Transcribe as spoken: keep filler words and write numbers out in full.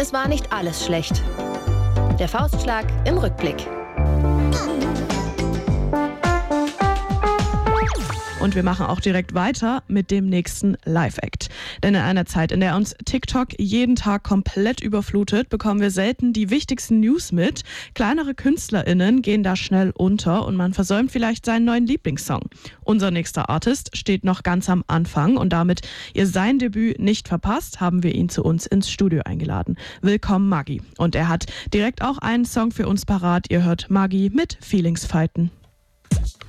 es war nicht alles schlecht. Der Faustschlag im Rückblick. Und wir machen auch direkt weiter mit dem nächsten Live-Act. Denn in einer Zeit, in der uns TikTok jeden Tag komplett überflutet, bekommen wir selten die wichtigsten News mit. Kleinere KünstlerInnen gehen da schnell unter und man versäumt vielleicht seinen neuen Lieblingssong. Unser nächster Artist steht noch ganz am Anfang und damit ihr sein Debüt nicht verpasst, haben wir ihn zu uns ins Studio eingeladen. Willkommen Maggi. Und er hat direkt auch einen Song für uns parat. Ihr hört Maggi mit Feelings fighten.